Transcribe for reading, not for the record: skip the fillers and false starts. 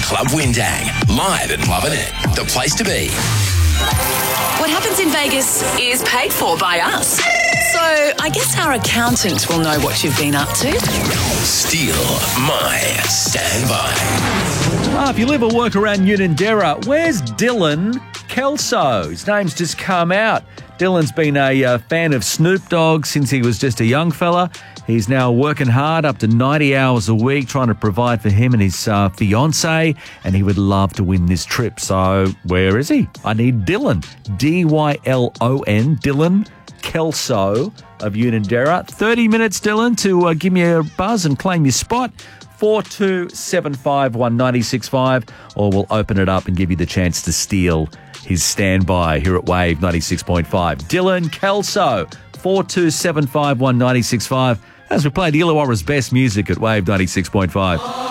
Club Windang, live at Lovin' It, the place to be. What happens in Vegas is paid for by us. So I guess our accountant will know what you've been up to. Steal my standby. If you live or work around Unanderra, where's Dylan Kelso? His name's just come out. Dylan's been a fan of Snoop Dogg since he was just a young fella. He's now working hard, up to 90 hours a week, trying to provide for him and his fiancée, and he would love to win this trip. So where is he? I need Dylan. D-Y-L-O-N, Dylan Kelso of Unanderra. 30 minutes, Dylan, to give me a buzz and claim your spot. 42751965, or we'll open it up and give you the chance to steal his standby here at Wave 96.5. Dylan Kelso, 42751965, as we play the Illawarra's best music at Wave 96.5.